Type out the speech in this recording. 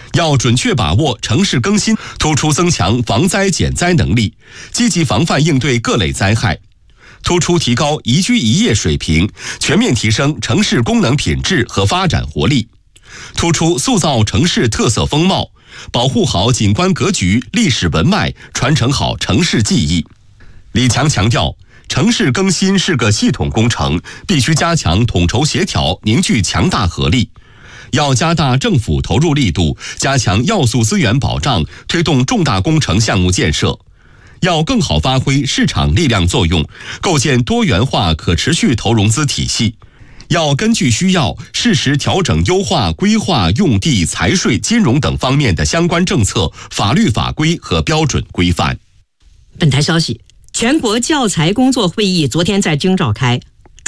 要准确把握城市更新，突出增强防灾减灾能力，积极防范应对各类灾害，突出提高宜居宜业水平，全面提升城市功能品质和发展活力，突出塑造城市特色风貌，保护好景观格局、历史文脉，传承好城市记忆。李强强调，城市更新是个系统工程，必须加强统筹协调，凝聚强大合力。要加大政府投入力度，加强要素资源保障，推动重大工程项目建设。要更好发挥市场力量作用，构建多元化可持续投融资体系。要根据需要，适时调整优化规划、用地、财税、金融等方面的相关政策、法律法规和标准规范。 本台消息，全国教材工作会议昨天在京召开，